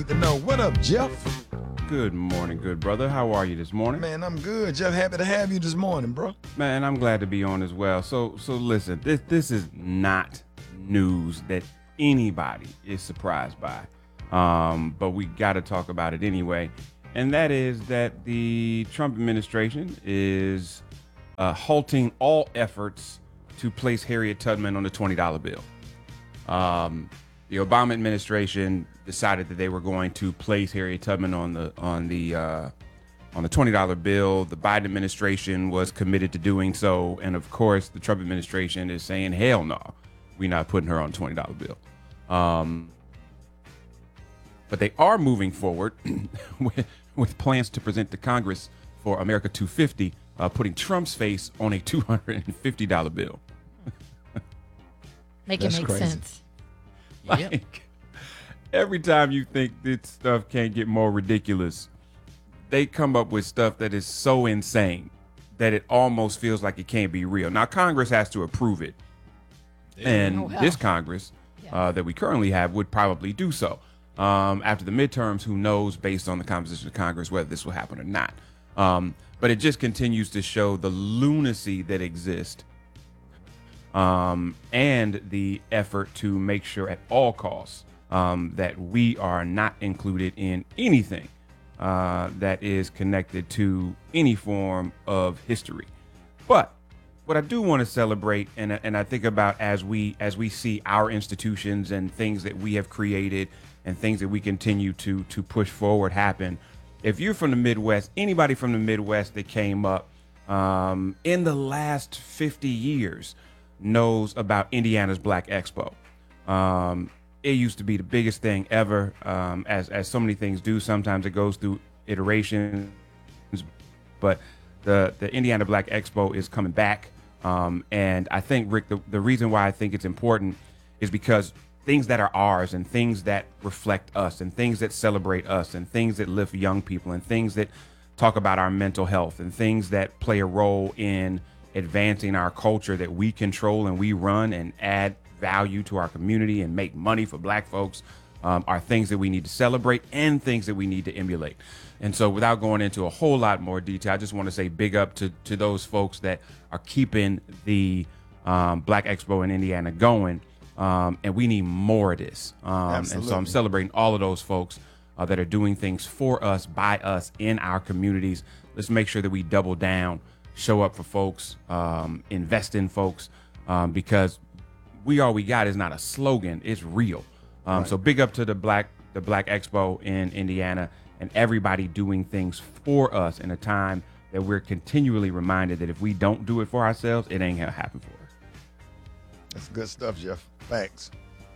need to know. What up, Jeff? Good morning, good brother. How are you this morning? Man, I'm good, Jeff. Happy to have you this morning, bro. Man, I'm glad to be on as well. So listen, this is not news that anybody is surprised by, but we got to talk about it anyway. And that is that the Trump administration is halting all efforts to place Harriet Tubman on the $20 bill. The Obama administration decided that they were going to place Harriet Tubman on the $20 bill. The Biden administration was committed to doing so, and of course, the Trump administration is saying, "Hell no, we're not putting her on the $20 bill." But they are moving forward with plans to present to Congress for America 250, putting Trump's face on a $250 bill. Make it make sense. Like, every time you think this stuff can't get more ridiculous, they come up with stuff that is so insane that it almost feels like it can't be real. Now, Congress has to approve it. And this Congress that we currently have would probably do so. After the midterms, who knows, based on the composition of Congress, whether this will happen or not. But it just continues to show the lunacy that exists. And the effort to make sure at all costs that we are not included in anything that is connected to any form of history. But what I do want to celebrate, and I think about as we see our institutions and things that we have created and things that we continue to push forward happen. If you're from the Midwest, anybody from the Midwest that came up in the last 50 years knows about Indiana's Black Expo. It used to be the biggest thing ever, as so many things do. Sometimes it goes through iterations, but the Indiana Black Expo is coming back. And I think, Rick, the reason why I think it's important is because things that are ours and things that reflect us and things that celebrate us and things that lift young people and things that talk about our mental health and things that play a role in advancing our culture that we control and we run and add value to our community and make money for Black folks are things that we need to celebrate and things that we need to emulate. And so without going into a whole lot more detail, I just want to say big up to those folks that are keeping the Black Expo in Indiana going. And we need more of this. And so I'm celebrating all of those folks that are doing things for us, by us, in our communities. Let's make sure that we double down, show up for folks, invest in folks, because all we got is not a slogan, it's real. Right. So big up to the Black Expo in Indiana and everybody doing things for us in a time that we're continually reminded that if we don't do it for ourselves, it ain't gonna happen for us. That's good stuff, Jeff. Thanks.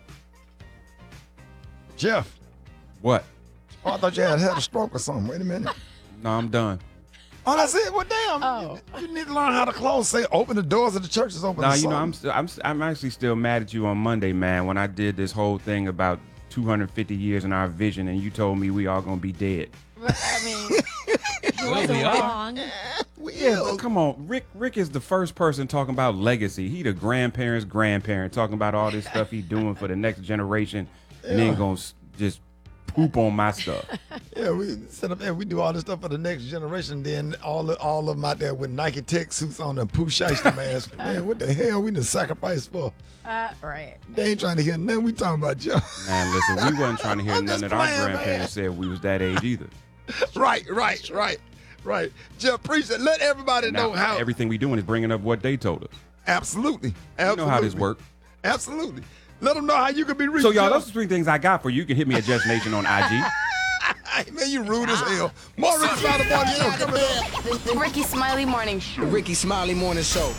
Jeff. What? Oh, I thought you had a stroke or something. Wait a minute. No, I'm done. Oh, that's it. Well, damn. Oh. You need to learn how to close. Say, open the doors of the churches. Open. No, I'm actually still mad at you on Monday, man. When I did this whole thing about 250 years in our vision, and you told me we all gonna be dead. I mean, you wasn't wrong. Yeah, come on. Rick is the first person talking about legacy. He the grandparents' grandparent talking about all this stuff he doing for the next generation, and then gonna just poop on my stuff. Yeah, we set up there. We do all this stuff for the next generation. Then all of them out there with Nike Tech suits on and Pooh Shiesty mask. Man, what the hell we done sacrifice for? Right. They ain't trying to hear nothing we talking about, Joe. Man, listen, we wasn't trying to hear nothing that our grandparents said we was that age either. Right. Jeff, appreciate. Let everybody know how. Everything we doing is bringing up what they told us. Absolutely. You know how this works. Absolutely. Let them know how you can be reached. So, y'all, those are 3 things I got for you. You can hit me at Just Nation on IG. Man, you rude as hell. More Ricky Smiley Morning Show coming up. Ricky Smiley Morning Show. Ricky Smiley Morning Show.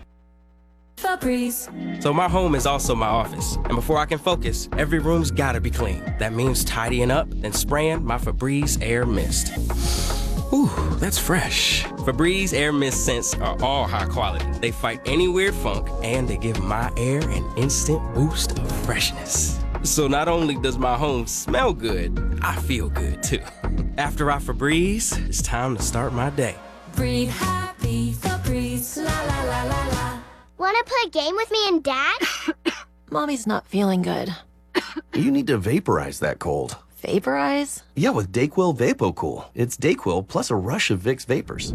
Febreze. So my home is also my office. And before I can focus, every room's gotta be clean. That means tidying up, then spraying my Febreze Air Mist. Ooh, that's fresh. Febreze Air Mist scents are all high quality. They fight any weird funk, and they give my air an instant boost of freshness. So not only does my home smell good, I feel good too. After I Febreze, it's time to start my day. Breathe happy, Febreze, la la la la la. Wanna play a game with me and Dad? Mommy's not feeling good. You need to vaporize that cold. Vaporize? Yeah, with DayQuil VapoCool. It's DayQuil plus a rush of Vicks vapors.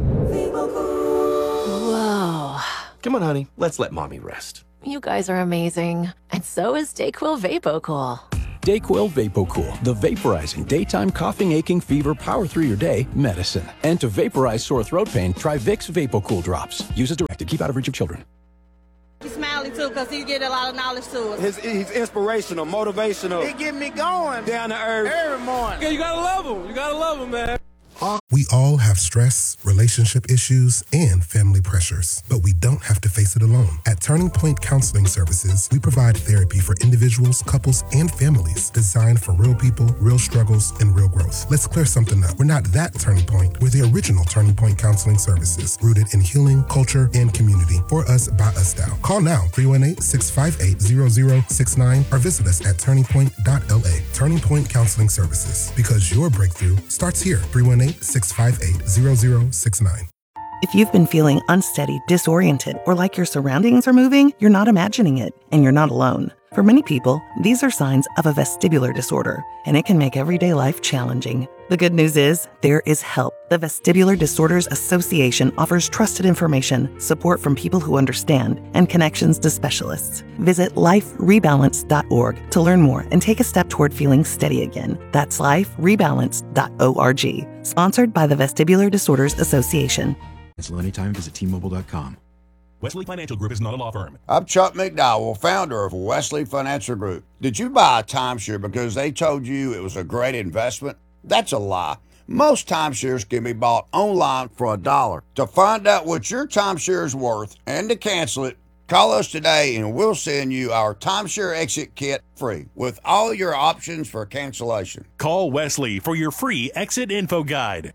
Whoa. Come on, honey. Let's let mommy rest. You guys are amazing. And so is DayQuil VapoCool. DayQuil VapoCool, the vaporizing daytime coughing, aching, fever, power through your day medicine. And to vaporize sore throat pain, try Vicks VapoCool drops. Use as directed. Keep out of reach of children. He's smiling too because he get a lot of knowledge to us. He's inspirational, motivational. He get me going Down to earth. every morning. Yeah, you gotta love him. You gotta love him, man. We all have stress, relationship issues, and family pressures, but we don't have to face it alone. At Turning Point Counseling Services, we provide therapy for individuals, couples, and families designed for real people, real struggles, and real growth. Let's clear something up. We're not that Turning Point. We're the original Turning Point Counseling Services, rooted in healing, culture, and community. For us, by us style. Call now, 318-658-0069, or visit us at turningpoint.la. Turning Point Counseling Services, because your breakthrough starts here. 318-658-0069. If you've been feeling unsteady, disoriented, or like your surroundings are moving, you're not imagining it, and you're not alone. For many people, these are signs of a vestibular disorder, and it can make everyday life challenging. The good news is, there is help. The Vestibular Disorders Association offers trusted information, support from people who understand, and connections to specialists. Visit liferebalance.org to learn more and take a step toward feeling steady again. That's liferebalance.org. Sponsored by the Vestibular Disorders Association. Cancel anytime. Visit T-Mobile.com. Wesley Financial Group is not a law firm. I'm Chuck McDowell, founder of Wesley Financial Group. Did you buy a timeshare because they told you it was a great investment? That's a lie. Most timeshares can be bought online for $1. To find out what your timeshare is worth and to cancel it, call us today and we'll send you our timeshare exit kit free with all your options for cancellation. Call Wesley for your free exit info guide.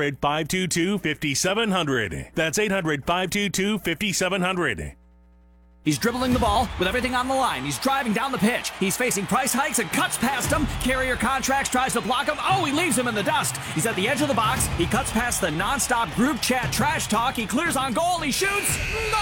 800-522-5700. That's 800-522-5700. He's dribbling the ball with everything on the line. He's driving down the pitch. He's facing price hikes and cuts past him. Carrier Contracts tries to block him. Oh, he leaves him in the dust. He's at the edge of the box. He cuts past the nonstop group chat trash talk. He clears on goal. He shoots. Goal!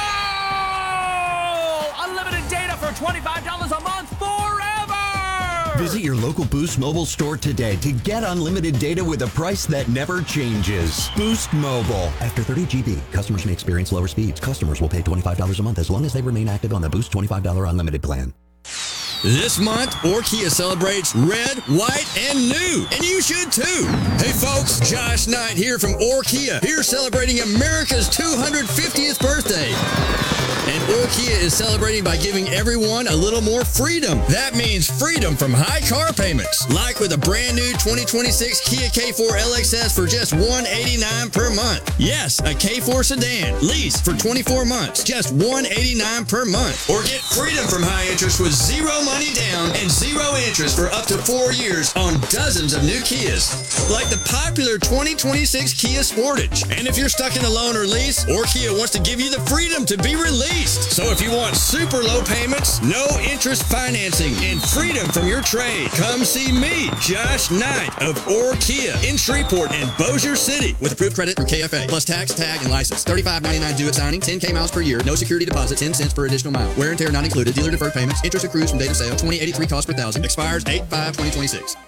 Unlimited data for $25 a month forever! Visit your local Boost Mobile store today to get unlimited data with a price that never changes. Boost Mobile. After 30 GB, customers may experience lower speeds. Customers will pay $25 a month as long as they remain active on the Boost $25 unlimited plan. This month, Orkia celebrates red, white, and new. And you should too. Hey folks, Josh Knight here from Orkia. Here celebrating America's 250th birthday. And Orkia is celebrating by giving everyone a little more freedom. That means freedom from high car payments. Like with a brand new 2026 Kia K4 LXS for just $189 per month. Yes, a K4 sedan. Lease for 24 months. Just $189 per month. Or get freedom from high interest with zero money down and zero interest for up to 4 years on dozens of new Kias. Like the popular 2026 Kia Sportage. And if you're stuck in a loan or lease, Orkia wants to give you the freedom to be released. So if you want super low payments, no interest financing, and freedom from your trade, come see me, Josh Knight of Orkia in Shreveport and Bossier City with approved credit through KFA, plus tax, tag, and license. $35.99 due at signing, 10K miles per year, no security deposit, 10 cents per additional mile. Wear and tear not included, dealer deferred payments, interest accrues from date of sale, 2083 cost per thousand, expires 8/5/2026.